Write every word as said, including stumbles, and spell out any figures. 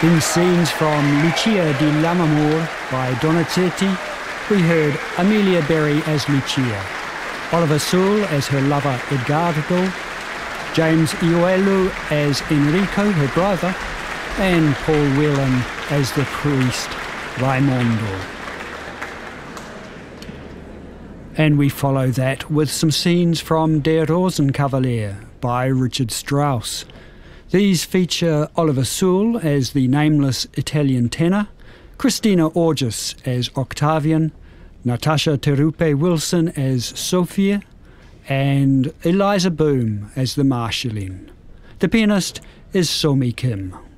In scenes from Lucia di Lammermoor by Donizetti, we heard Amelia Berry as Lucia, Oliver Sewell as her lover Edgardo, James Iuelu as Enrico, her brother, and Paul Whelan as the priest Raimondo. And we follow that with some scenes from Der Rosenkavalier by Richard Strauss. These feature Oliver Sewell as the nameless Italian tenor, Christina Orgis as Octavian, Natasha Terupe Wilson as Sophia, and Eliza Boom as the Marshalling. The pianist is Somi Kim.